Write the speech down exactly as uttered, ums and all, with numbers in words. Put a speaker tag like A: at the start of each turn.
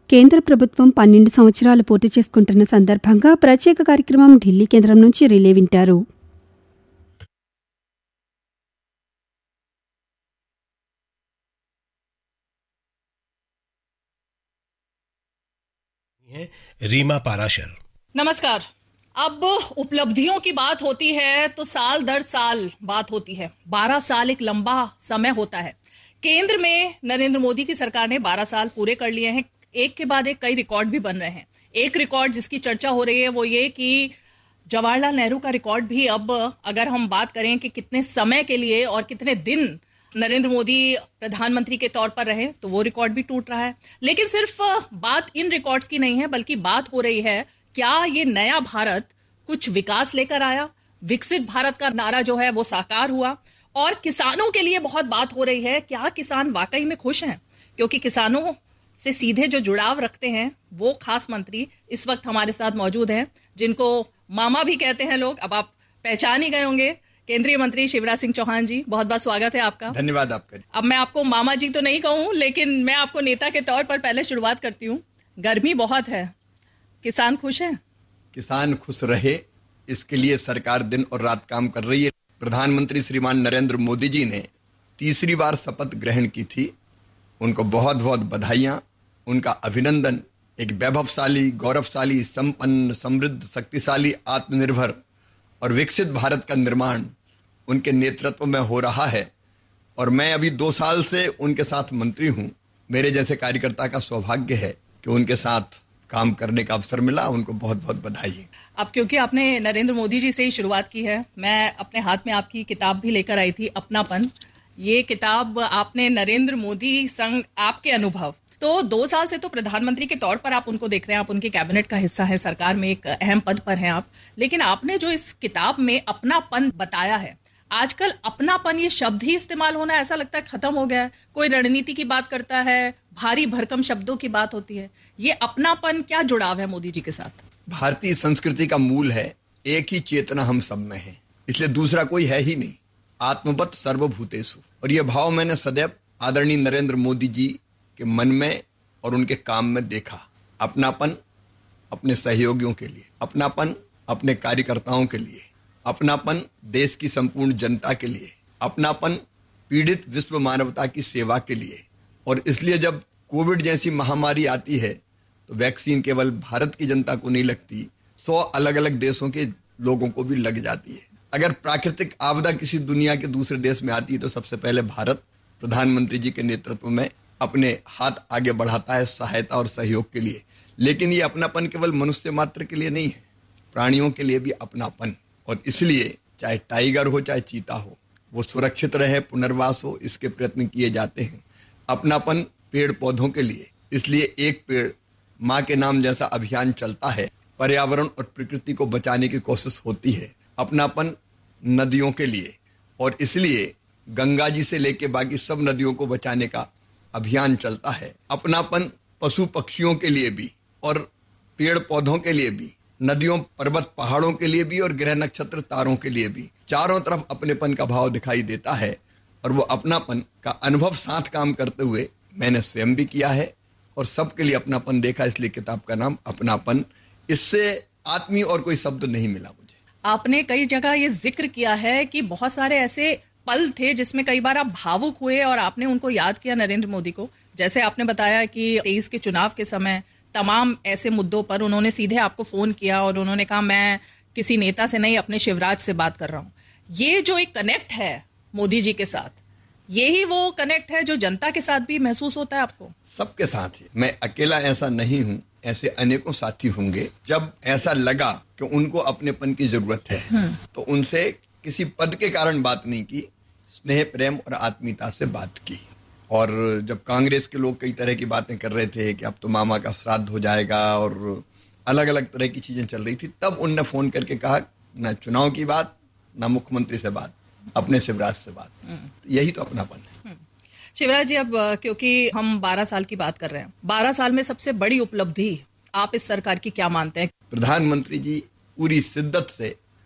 A: కేంద్ర ప్రభుత్వం పన్నెండు సంవత్సరాలు పూర్తి చేసుకుంటున్న సందర్భంగా ప్రత్యేక కార్యక్రమం ఢిల్లీ కేంద్రం నుంచి రిలే వింటారు.
B: रीमा पाराशर.
C: नमस्कार. अब उपलब्धियों की बात होती है तो साल दर साल बात होती है. बारह साल एक लंबा समय होता है. केंद्र में नरेंद्र मोदी की सरकार ने बारह साल पूरे कर लिए हैं. एक के बाद एक कई रिकॉर्ड भी बन रहे हैं. एक रिकॉर्ड जिसकी चर्चा हो रही है वो ये कि जवाहरलाल नेहरू का रिकॉर्ड भी अब अगर हम बात करें कि कितने समय के लिए और कितने दिन नरेंद्र मोदी प्रधानमंत्री के तौर पर रहे तो वो रिकॉर्ड भी टूट रहा है. लेकिन सिर्फ बात इन रिकॉर्ड्स की नहीं है बल्कि बात हो रही है क्या ये नया भारत कुछ विकास लेकर आया. विकसित भारत का नारा जो है वो साकार हुआ. और किसानों के लिए बहुत बात हो रही है क्या किसान वाकई में खुश हैं, क्योंकि किसानों से सीधे जो जुड़ाव रखते हैं वो खास मंत्री इस वक्त हमारे साथ मौजूद हैं जिनको मामा भी कहते हैं लोग. अब आप पहचान ही गए होंगे. केंद्रीय मंत्री शिवराज सिंह चौहान जी, बहुत बहुत स्वागत है आपका.
D: धन्यवाद आपका.
C: अब मैं आपको मामा जी तो नहीं कहूं लेकिन मैं आपको नेता के तौर पर पहले शुरुआत करती हूं. गर्मी बहुत है, किसान खुश हैं?
D: किसान खुश रहे इसके लिए सरकार दिन और रात काम कर रही है. प्रधानमंत्री श्रीमान नरेंद्र मोदी जी ने तीसरी बार शपथ ग्रहण की थी. उनको बहुत बहुत बधाइयां, उनका अभिनंदन. एक वैभवशाली, गौरवशाली, संपन्न, समृद्ध, शक्तिशाली, आत्मनिर्भर और विकसित भारत का निर्माण उनके नेतृत्व में हो रहा है. और मैं अभी दो साल से उनके साथ मंत्री हूं. मेरे जैसे कार्यकर्ता का सौभाग्य है कि उनके साथ काम करने का अवसर मिला. उनको बहुत बहुत बधाई.
C: अब क्योंकि आपने नरेंद्र मोदी जी से ही शुरुआत की है, मैं अपने हाथ में आपकी किताब भी लेकर आई थी, अपनापन. ये किताब आपने नरेंद्र मोदी संग आपके अनुभव, तो दो साल से तो प्रधानमंत्री के तौर पर आप उनको देख रहे हैं, आप उनके कैबिनेट का हिस्सा है, सरकार में एक अहम पद पर हैं आप. लेकिन आपने जो इस किताब में अपनापन बताया है, आजकल अपनापन ये शब्द ही इस्तेमाल होना ऐसा लगता है खत्म हो गया है. कोई रणनीति की बात करता है, भारी भरकम शब्दों की बात होती है. ये अपनापन क्या जुड़ाव है मोदी जी के साथ?
D: भारतीय संस्कृति का मूल है एक ही चेतना हम सब में है, इसलिए दूसरा कोई है ही नहीं. आत्मवत् सर्वभूतेषु. और यह भाव मैंने सदैव आदरणीय नरेंद्र मोदी जी के मन में और उनके काम में देखा. अपनापन अपने सहयोगियों के लिए, अपनापन अपने कार्यकर्ताओं के लिए, अपनापन देश की संपूर्ण जनता के लिए, अपनापन पीड़ित विश्व मानवता की सेवा के लिए. और इसलिए जब कोविड जैसी महामारी आती है तो वैक्सीन केवल भारत की जनता को नहीं लगती, सौ अलग अलग देशों के लोगों को भी लग जाती है. अगर प्राकृतिक आपदा किसी दुनिया के दूसरे देश में आती है तो सबसे पहले भारत प्रधानमंत्री जी के नेतृत्व में अपने हाथ आगे बढ़ाता है सहायता और सहयोग के लिए. लेकिन ये अपनापन केवल मनुष्य मात्र के लिए नहीं है, प्राणियों के लिए भी अपनापन. और इसलिए चाहे टाइगर हो चाहे चीता हो, वो सुरक्षित रहे, पुनर्वास हो, इसके प्रयत्न किए जाते हैं. अपनापन पेड़ पौधों के लिए, इसलिए एक पेड़ माँ के नाम जैसा अभियान चलता है. पर्यावरण और प्रकृति को बचाने की कोशिश होती है. अपनापन नदियों के लिए, और इसलिए गंगा जी से लेके बाकी सब नदियों को बचाने का अभियान चलता है. अपनापन पशु पक्षियों के लिए भी और पेड़ पौधों के लिए भी, नदियों पर्वत पहाड़ों के लिए भी और ग्रह नक्षत्र तारों के लिए भी. चारों तरफ अपनेपन का भाव दिखाई देता है. और वो अपनापन का अनुभव साथ काम करते हुए मैंने स्वयं भी किया है और सबके लिए अपनापन देखा, इसलिए किताब का नाम अपनापन. इससे आत्मीय और कोई शब्द नहीं मिला मुझे.
C: आपने कई जगह ये जिक्र किया है कि बहुत सारे ऐसे पल थे जिसमें कई बार आप भावुक हुए और आपने उनको याद किया नरेंद्र मोदी को. जैसे आपने बताया कि तेईस के चुनाव के समय तमाम ऐसे मुद्दों पर उन्होंने सीधे आपको फोन किया और उन्होंने कहा मैं किसी नेता से नहीं अपने शिवराज से बात कर रहा हूं. ये जो एक कनेक्ट है मोदी जी के साथ, यही वो कनेक्ट है जो जनता के साथ भी महसूस होता है आपको?
D: सबके साथ ही. मैं अकेला ऐसा नहीं हूं, ऐसे अनेकों साथी होंगे. जब ऐसा लगा कि उनको अपनेपन की जरूरत है तो उनसे किसी पद के कारण बात नहीं की, स्नेह प्रेम और आत्मीयता से बात की. और जब कांग्रेस के लोग कई तरह की बातें कर रहे थे कि अब तो मामा का श्राद्ध हो जाएगा और अलग अलग तरह की चीजें चल रही थी, तब उनने फोन करके कहा ना चुनाव की बात, ना मुख्यमंत्री से बात, अपने शिवराज से बात. यही तो अपनापन है.
C: शिवराज जी, अब क्योंकि हम बारह साल की बात कर रहे हैं, बारह साल में सबसे बड़ी उपलब्धि आप इस सरकार की क्या मानते हैं?
D: प्रधानमंत्री जी पूरी शिद्दत से